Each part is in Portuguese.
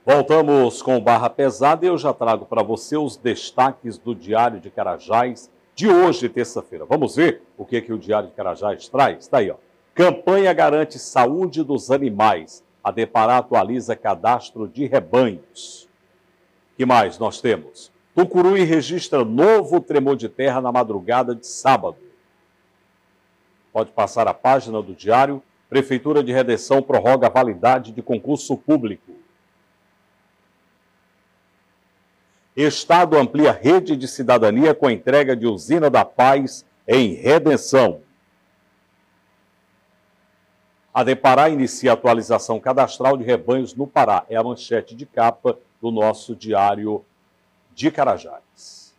Voltamos com o Barra Pesada e eu já trago para você os destaques do Diário de Carajás de hoje, terça-feira. Vamos ver o que o Diário de Carajás traz? Está aí, ó. Campanha garante saúde dos animais. A Depará atualiza cadastro de rebanhos. O que mais nós temos? Tucuruí registra novo tremor de terra na madrugada de sábado. Pode passar a página do Diário. Prefeitura de Redenção prorroga a validade de concurso público. Estado amplia rede de cidadania com a entrega de usina da Paz em Redenção. A Depará inicia a atualização cadastral de rebanhos no Pará. É a manchete de capa do nosso Diário de Carajás.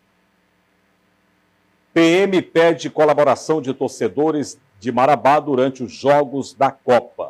PM pede colaboração de torcedores de Marabá durante os Jogos da Copa.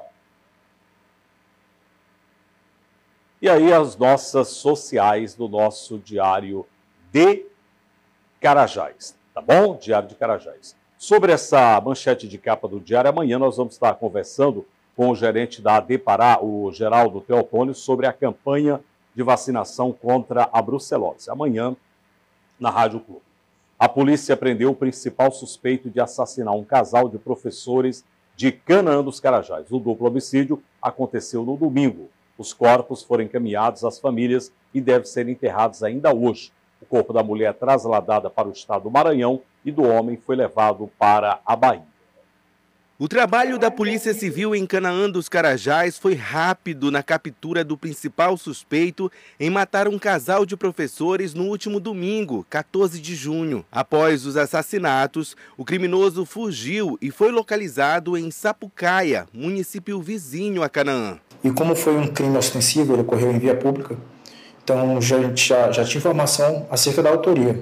E aí as nossas sociais do nosso Diário de Carajás, tá bom? Diário de Carajás. Sobre essa manchete de capa do Diário, amanhã nós vamos estar conversando com o gerente da Depará, o Geraldo Teotônio, sobre a campanha de vacinação contra a brucelose. Amanhã, na Rádio Clube. A polícia prendeu o principal suspeito de assassinar um casal de professores de Canaã dos Carajás. O duplo homicídio aconteceu no domingo. Os corpos foram encaminhados às famílias e devem ser enterrados ainda hoje. O corpo da mulher é trasladado para o estado do Maranhão e do homem foi levado para a Bahia. O trabalho da Polícia Civil em Canaã dos Carajás foi rápido na captura do principal suspeito em matar um casal de professores no último domingo, 14 de junho. Após os assassinatos, o criminoso fugiu e foi localizado em Sapucaia, município vizinho a Canaã. E como foi um crime ostensivo, ele ocorreu em via pública, então já tinha informação acerca da autoria.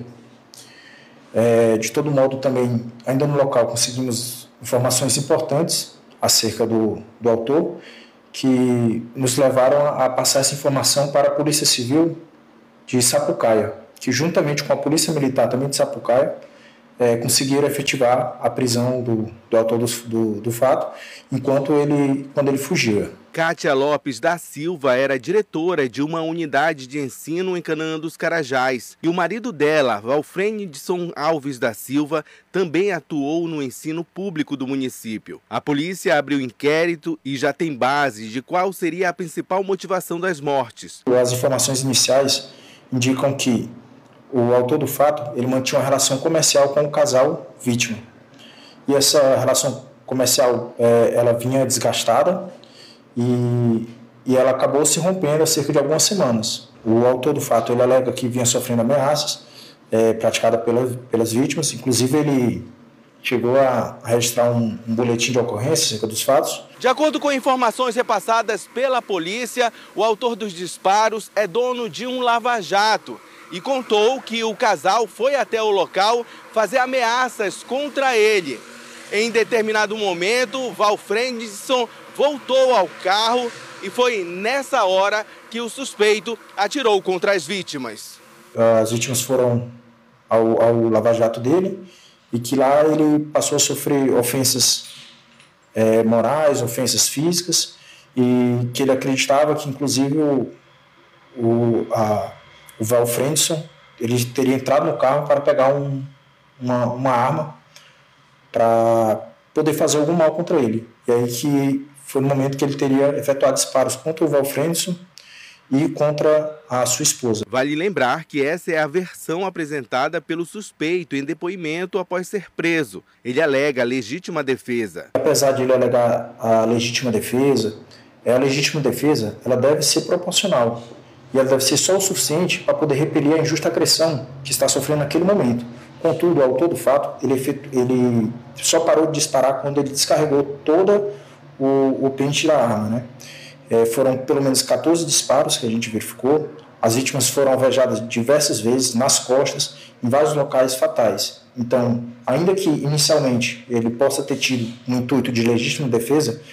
De todo modo, também, ainda no local, conseguimos informações importantes acerca do autor, que nos levaram a passar essa informação para a Polícia Civil de Sapucaia, que juntamente com a Polícia Militar também de Sapucaia, conseguiram efetivar a prisão do autor do fato, quando ele fugia. Kátia Lopes da Silva era diretora de uma unidade de ensino em Canaã dos Carajás. E o marido dela, Valfrenidson Alves da Silva, também atuou no ensino público do município. A polícia abriu inquérito e já tem base de qual seria a principal motivação das mortes. As informações iniciais indicam que o autor do fato ele mantinha uma relação comercial com o casal vítima. E essa relação comercial ela vinha desgastada, e ela acabou se rompendo há cerca de algumas semanas. O autor do fato ele alega que vinha sofrendo ameaças praticadas pelas vítimas, inclusive ele chegou a registrar um boletim de ocorrência acerca dos fatos. De acordo com informações repassadas pela polícia, o autor dos disparos é dono de um lava-jato e contou que o casal foi até o local fazer ameaças contra ele. Em determinado momento, Valfrenidson voltou ao carro e foi nessa hora que o suspeito atirou contra as vítimas. As vítimas foram ao lava-jato dele e que lá ele passou a sofrer ofensas morais, ofensas físicas, e que ele acreditava que, inclusive, o Valfrenidson ele teria entrado no carro para pegar uma arma para poder fazer algum mal contra ele. E aí que foi no momento que ele teria efetuado disparos contra o Valfrenidson e contra a sua esposa. Vale lembrar que essa é a versão apresentada pelo suspeito em depoimento após ser preso. Ele alega legítima defesa. Apesar de ele alegar a legítima defesa ela deve ser proporcional. E ela deve ser só o suficiente para poder repelir a injusta agressão que está sofrendo naquele momento. Contudo, o autor do fato, ele só parou de disparar quando ele descarregou todo o pente da arma, né? Foram pelo menos 14 disparos que a gente verificou. As vítimas foram alvejadas diversas vezes, nas costas, em vários locais fatais. Então, ainda que inicialmente ele possa ter tido um intuito de legítima defesa,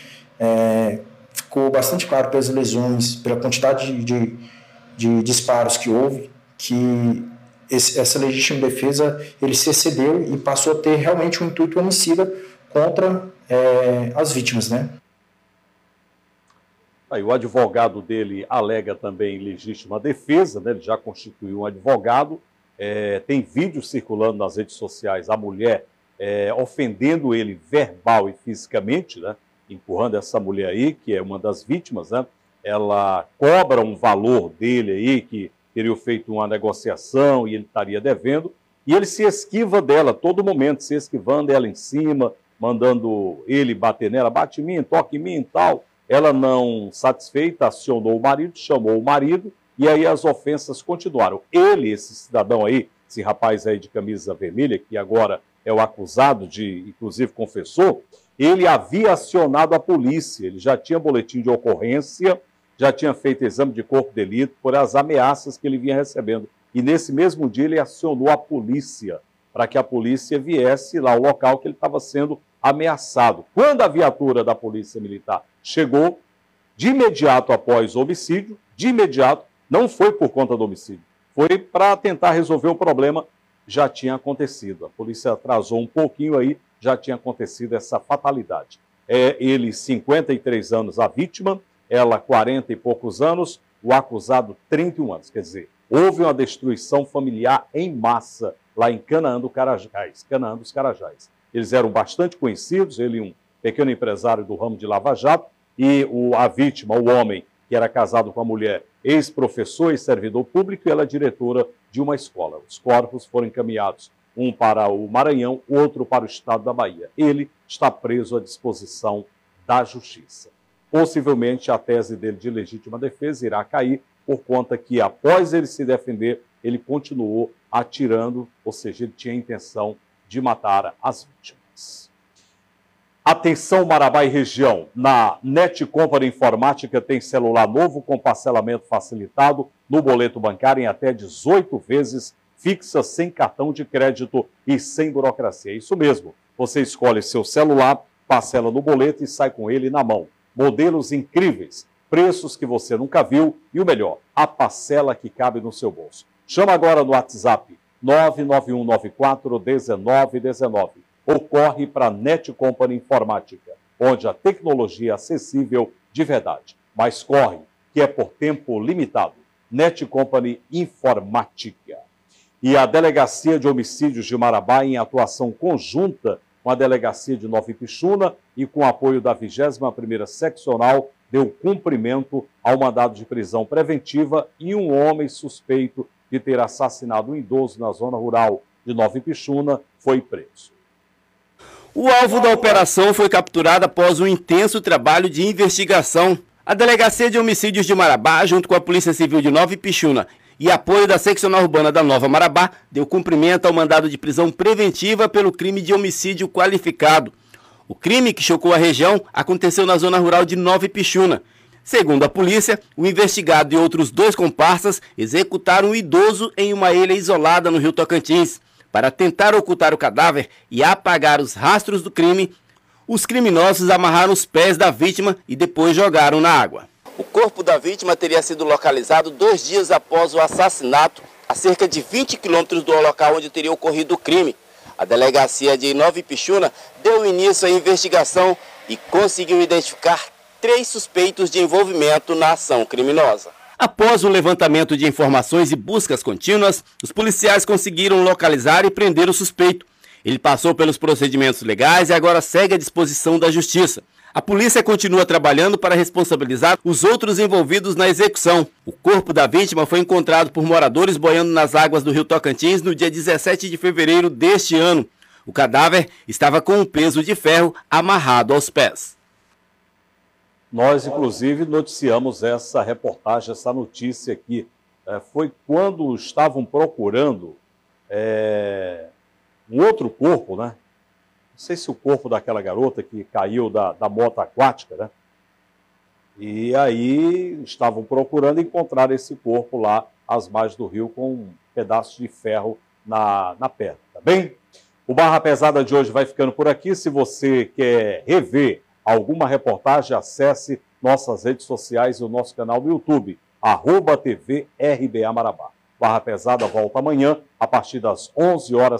ficou bastante claro pelas lesões, pela quantidade de disparos que houve, que essa legítima defesa ele se excedeu e passou a ter realmente um intuito homicida contra as vítimas, né? Aí o advogado dele alega também legítima defesa, né? Ele já constituiu um advogado, tem vídeo circulando nas redes sociais, a mulher ofendendo ele verbal e fisicamente, né? Empurrando essa mulher aí, que é uma das vítimas, né? Ela cobra um valor dele aí, que teria feito uma negociação e ele estaria devendo, e ele se esquiva dela a todo momento, se esquivando ela em cima, mandando ele bater nela, bate em mim, toque em mim e tal. Ela não satisfeita, acionou o marido, chamou o marido, e aí as ofensas continuaram. Ele, esse cidadão aí, esse rapaz aí de camisa vermelha, que agora é o acusado de, inclusive confessou, ele havia acionado a polícia, ele já tinha boletim de ocorrência, já tinha feito exame de corpo de delito por as ameaças que ele vinha recebendo. E nesse mesmo dia ele acionou a polícia, para que a polícia viesse lá ao local que ele estava sendo ameaçado. Quando a viatura da Polícia Militar chegou, de imediato após o homicídio, de imediato, não foi por conta do homicídio, foi para tentar resolver o problema, já tinha acontecido. A polícia atrasou um pouquinho aí, já tinha acontecido essa fatalidade. Ele, 53 anos, a vítima, ela, 40 e poucos anos, o acusado, 31 anos. Quer dizer, houve uma destruição familiar em massa lá em Canaã dos Carajás. Eles eram bastante conhecidos, ele um pequeno empresário do ramo de Lava Jato, e a vítima, o homem, que era casado com a mulher, ex-professor e servidor público, e ela diretora de uma escola. Os corpos foram encaminhados, um para o Maranhão, outro para o estado da Bahia. Ele está preso à disposição da Justiça. Possivelmente a tese dele de legítima defesa irá cair, por conta que após ele se defender, ele continuou atirando, ou seja, ele tinha a intenção de matar as vítimas. Atenção Marabá e região, na Net Company Informática tem celular novo com parcelamento facilitado no boleto bancário em até 18 vezes, fixa, sem cartão de crédito e sem burocracia. É isso mesmo, você escolhe seu celular, parcela no boleto e sai com ele na mão. Modelos incríveis, preços que você nunca viu e o melhor, a parcela que cabe no seu bolso. Chama agora no WhatsApp 991941919 ou corre para a Net Company Informática, onde a tecnologia é acessível de verdade. Mas corre, que é por tempo limitado. Net Company Informática. E a Delegacia de Homicídios de Marabá, em atuação conjunta com a Delegacia de Nova Ipixuna e com apoio da 21ª Seccional, deu cumprimento ao mandado de prisão preventiva e um homem suspeito de ter assassinado um idoso na zona rural de Nova Ipixuna foi preso. O alvo da operação foi capturado após um intenso trabalho de investigação. A Delegacia de Homicídios de Marabá, junto com a Polícia Civil de Nova Ipixuna e apoio da Seccional Urbana da Nova Marabá, deu cumprimento ao mandado de prisão preventiva pelo crime de homicídio qualificado. O crime que chocou a região aconteceu na zona rural de Nova Ipixuna. Segundo a polícia, o investigado e outros 2 comparsas executaram o idoso em uma ilha isolada no Rio Tocantins. Para tentar ocultar o cadáver e apagar os rastros do crime, os criminosos amarraram os pés da vítima e depois jogaram na água. O corpo da vítima teria sido localizado 2 dias após o assassinato, a cerca de 20 quilômetros do local onde teria ocorrido o crime. A delegacia de Nova Ipixuna deu início à investigação e conseguiu identificar 3 suspeitos de envolvimento na ação criminosa. Após o levantamento de informações e buscas contínuas, os policiais conseguiram localizar e prender o suspeito. Ele passou pelos procedimentos legais e agora segue à disposição da Justiça. A polícia continua trabalhando para responsabilizar os outros envolvidos na execução. O corpo da vítima foi encontrado por moradores boiando nas águas do Rio Tocantins no dia 17 de fevereiro deste ano. O cadáver estava com um peso de ferro amarrado aos pés. Nós, inclusive, noticiamos essa reportagem, essa notícia aqui. Foi quando estavam procurando um outro corpo, né? Não sei se o corpo daquela garota que caiu da moto aquática, né? E aí estavam procurando encontrar esse corpo lá às margens do rio com um pedaço de ferro na perna, tá bem? O Barra Pesada de hoje vai ficando por aqui. Se você quer rever alguma reportagem, acesse nossas redes sociais e o nosso canal do YouTube, @TV RBA Marabá. Barra Pesada volta amanhã, a partir das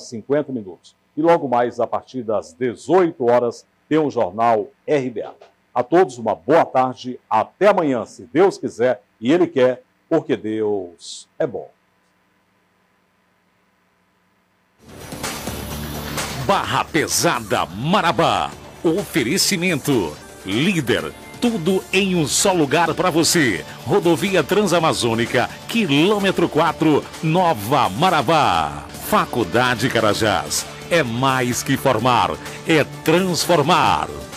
11h50. E logo mais, a partir das 18 horas, tem o Jornal RBA. A todos uma boa tarde, até amanhã, se Deus quiser e Ele quer, porque Deus é bom. Barra Pesada Marabá. Oferecimento. Líder. Tudo em um só lugar para você. Rodovia Transamazônica, quilômetro 4, Nova Marabá. Faculdade Carajás. É mais que formar, é transformar.